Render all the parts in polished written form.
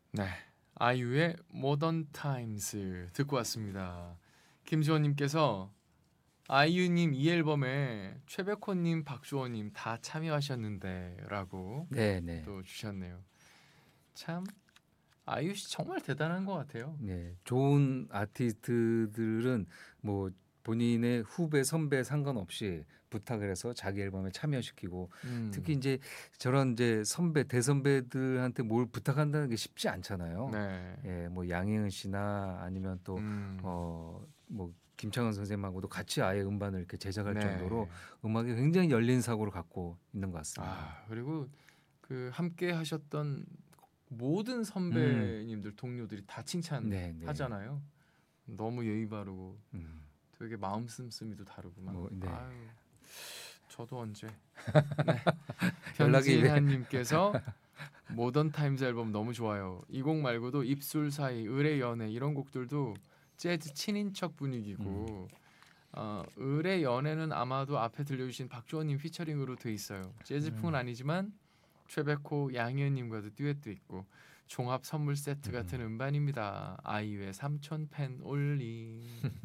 네, 아이유의 모던 타임스 듣고 왔습니다. 김지원님께서 아이유님 이 앨범에 최백호님, 박주호님 다 참여하셨는데라고 네, 네. 또 주셨네요. 참 아이유 씨 정말 대단한 것 같아요. 네, 좋은 아티스트들은 뭐 본인의 후배, 선배 상관없이 부탁을 해서 자기 앨범에 참여시키고 특히 이제 저런 이제 선배, 대선배들한테 뭘 부탁한다는 게 쉽지 않잖아요. 네, 예, 뭐 양희은 씨나 아니면 또 뭐 김창완 선생님하고도 같이 아예 음반을 이렇게 제작할 정도로 네. 음악에 굉장히 열린 사고를 갖고 있는 것 같습니다. 아 그리고 그 함께 하셨던 모든 음, 선배님들 동료들이 다 네, 네. 칭찬하잖아요. 너무 예의 바르고 음, 되게 마음 씀씀이도 다르고 막 뭐, 네. 아유 저도 언제 네 연락이 왜? 변진환님께서 모던 타임즈 앨범 너무 좋아요. 이 곡 말고도 입술 사이, 을의 연애 이런 곡들도 재즈 친인척 음, 분위기고 을의 연애는 아마도 앞에 들려주신 박주호님 피처링으로 돼 있어요. 재즈풍은 음, 아니지만 최백호, 양희은님과도 듀엣도 있고 종합 선물 세트 같은 음반입니다. 아이유의 삼촌 팬 올림.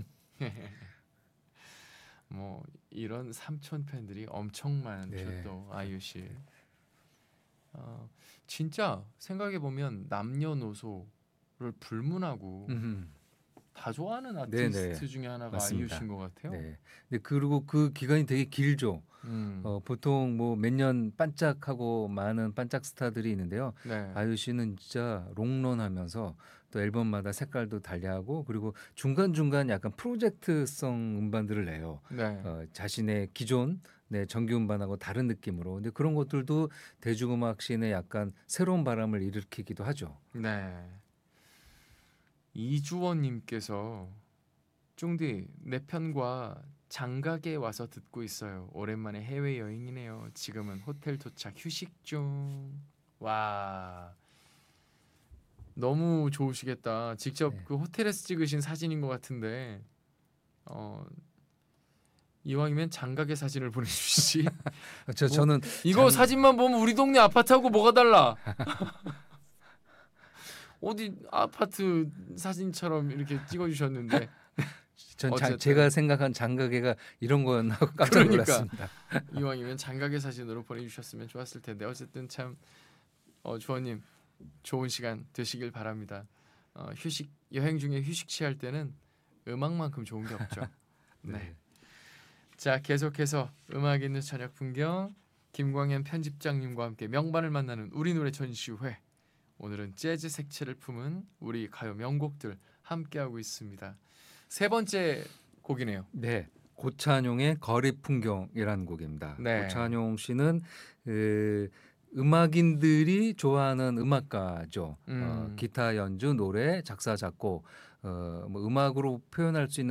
뭐 이런 삼촌 팬들이 엄청 많죠 네. 또 아이유 씨. 어, 진짜 생각해 보면 남녀노소를 불문하고 음, 다 좋아하는 네네. 아티스트 중에 하나가 맞습니다. 아이유신 것 같아요. 네. 근데 그리고 그 기간이 되게 길죠. 음, 보통 뭐 몇 년 반짝하고 많은 반짝 스타들이 있는데요. 네, 아이유 씨는 진짜 롱런하면서 또 앨범마다 색깔도 달리하고 그리고 중간중간 약간 프로젝트성 음반들을 내요. 네, 자신의 기존 네, 정규 음반하고 다른 느낌으로. 근데 그런 것들도 대중음악 씬에 약간 새로운 바람을 일으키기도 하죠. 네. 이주원님께서 쫑디 내 편과 장가게 와서 듣고 있어요. 오랜만에 해외 여행이네요. 지금은 호텔 도착 휴식 중. 와, 너무 좋으시겠다. 직접 네. 그 호텔에서 찍으신 사진인 것 같은데 어, 이왕이면 장가게 사진을 보내주시지. 뭐 저는 이거 장, 사진만 보면 우리 동네 아파트하고 뭐가 달라? 어디 아파트 사진처럼 이렇게 찍어주셨는데 제가 어쨌든 생각한 장가게가 이런 거였나 하고 깜짝 그러니까 놀랐습니다. 이왕이면 장가게 사진으로 보내주셨으면 좋았을 텐데 어쨌든 참 주원님 좋은 시간 되시길 바랍니다. 휴식 여행 중에 휴식 취할 때는 음악만큼 좋은 게 없죠. 네. 네. 자 계속해서 음악 있는 저녁 풍경 김광현 편집장님과 함께 명반을 만나는 우리 노래 전시회. 오늘은 재즈 색채를 품은 우리 가요 명곡들 함께하고 있습니다. 세 번째 곡이네요. 네. 고찬용의 거리 풍경이라는 곡입니다. 네. 고찬용 씨는 그 음악인들이 좋아하는 음악가죠. 음. 기타 연주, 노래, 작사, 작곡, 뭐 음악으로 표현할 수 있는